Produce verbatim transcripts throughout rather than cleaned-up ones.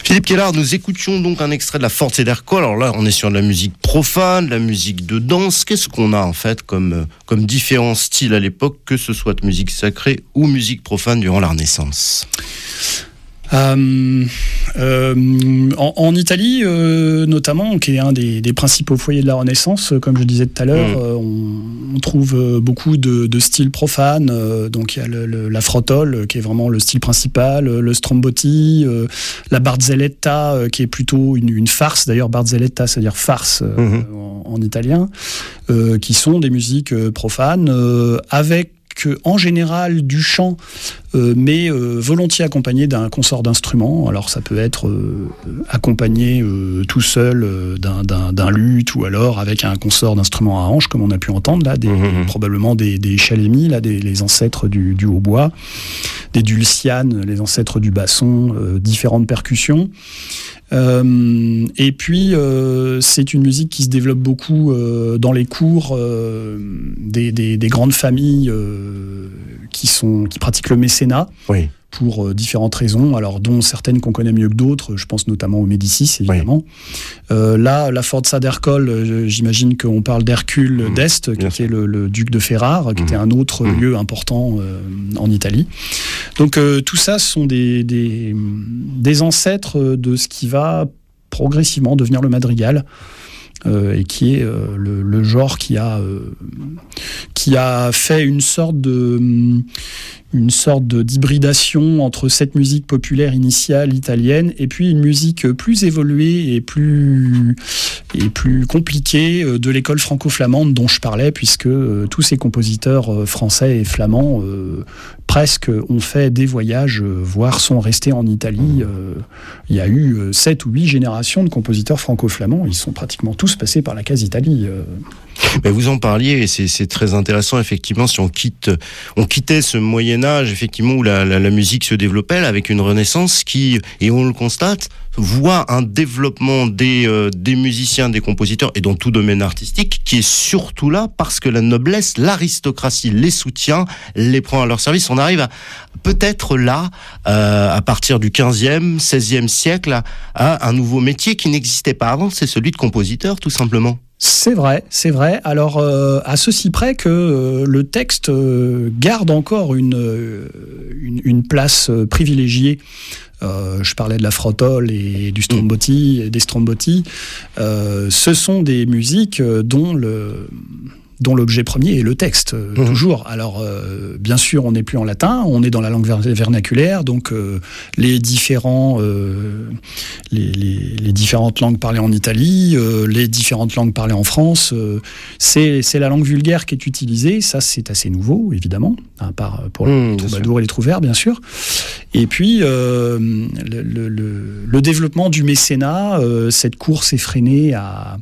Philippe Keller, nous écoutions donc un extrait de la Forza d'Ercole. Alors là, on est sur de la musique profane, de la musique de danse. Qu'est-ce qu'on a en fait comme, comme différents styles à l'époque, que ce soit musique sacrée ou musique profane durant la Renaissance ? Euh, euh, en, en Italie, euh, notamment, qui est un des, des principaux foyers de la Renaissance, comme je disais tout à l'heure, mmh. euh, on, on trouve beaucoup de, de styles profanes. Euh, donc il y a le, le, la frottole, qui est vraiment le style principal, le stromboti, euh, la barzelletta, euh, qui est plutôt une, une farce. D'ailleurs, barzelletta, c'est-à-dire farce euh, mmh. en, en italien, euh, qui sont des musiques euh, profanes, euh, avec en général du chant, euh, mais euh, volontiers accompagné d'un consort d'instruments. Alors ça peut être euh, accompagné euh, tout seul euh, d'un, d'un, d'un luth, ou alors avec un consort d'instruments à hanches, comme on a pu entendre là, des, mmh. probablement des, des chalémis, là, des, les ancêtres du, du hautbois, des dulcianes, les ancêtres du basson, euh, différentes percussions. Euh, et puis euh, c'est une musique qui se développe beaucoup euh, dans les cours euh, des, des, des grandes familles euh, qui, sont, qui pratiquent le mécénat. Oui. Pour euh, différentes raisons, alors dont certaines qu'on connaît mieux que d'autres. Je pense notamment aux Médicis, évidemment. Oui. Euh, là, la Forza d'Ercole, euh, j'imagine qu'on parle d'Hercule mmh, d'Este, qui était le, le duc de Ferrare, qui mmh. était un autre mmh. lieu important euh, en Italie. Donc euh, tout ça, ce sont des, des, des ancêtres de ce qui va progressivement devenir le madrigal. Euh, et qui est euh, le, le genre qui a, euh, qui a fait une sorte de, une sorte de, d'hybridation entre cette musique populaire initiale italienne et puis une musique plus évoluée et plus, et plus compliquée de l'école franco-flamande dont je parlais, puisque euh, tous ces compositeurs euh, français et flamands euh, presque ont fait des voyages, euh, voire sont restés en Italie. Euh, il y a eu euh, sept ou huit générations de compositeurs franco-flamands. Ils sont pratiquement tous passés par la case Italie. Euh. Mais vous en parliez, et c'est, c'est très intéressant, effectivement, si on quitte, on quittait ce Moyen-Âge, effectivement, où la, la, la musique se développait, là, avec une Renaissance qui, et on le constate, voit un développement des, euh, des musiciens, des compositeurs, et dans tout domaine artistique, qui est surtout là parce que la noblesse, l'aristocratie les soutient, les prend à leur service. On arrive à, peut-être là, euh, à partir du quinzième, seizième siècle, à, à un nouveau métier qui n'existait pas avant, c'est celui de compositeur, tout simplement. C'est vrai, c'est vrai. Alors, euh, à ceci près que euh, le texte euh, garde encore une, euh, une, une place euh, privilégiée. Euh, je parlais de la frottole et du stromboti, et des stromboti. Euh, ce sont des musiques dont le... dont l'objet premier est le texte, euh, mmh. toujours. Alors, euh, bien sûr, on n'est plus en latin, on est dans la langue vernaculaire, donc euh, les, différents, euh, les, les, les différentes langues parlées en Italie, euh, les différentes langues parlées en France, euh, c'est, c'est la langue vulgaire qui est utilisée. Ça, c'est assez nouveau, évidemment, à part pour mmh, les troubadours et les trouvères, bien sûr. Et puis, euh, le, le, le, le développement du mécénat, euh, cette course effrénée à...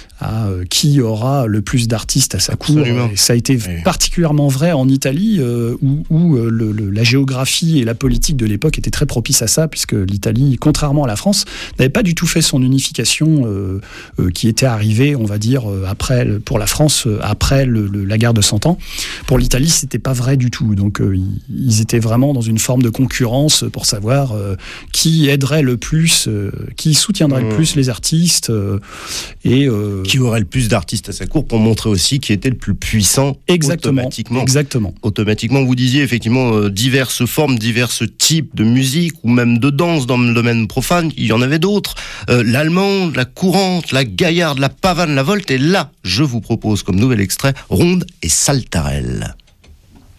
à euh, qui aura le plus d'artistes à sa Absolument. cour. Et ça a été oui. particulièrement vrai en Italie, euh, où, où euh, le, le, la géographie et la politique de l'époque étaient très propices à ça, puisque l'Italie, contrairement à la France, n'avait pas du tout fait son unification euh, euh, qui était arrivée, on va dire, euh, après, pour la France, euh, après le, le, la guerre de Cent Ans. Pour l'Italie, c'était pas vrai du tout. Donc, euh, ils étaient vraiment dans une forme de concurrence pour savoir euh, qui aiderait le plus, euh, qui soutiendrait mmh. le plus les artistes, euh, et euh, qui aurait le plus d'artistes à sa cour, pour montrer aussi qui était le plus puissant. Exactement. Automatiquement. Exactement. Automatiquement, vous disiez effectivement euh, diverses formes, diverses types de musique ou même de danse dans le domaine profane. Il y en avait d'autres. Euh, l'allemande, la courante, la gaillarde, la pavane, la volte. Et là, je vous propose comme nouvel extrait Ronde et Saltarelle.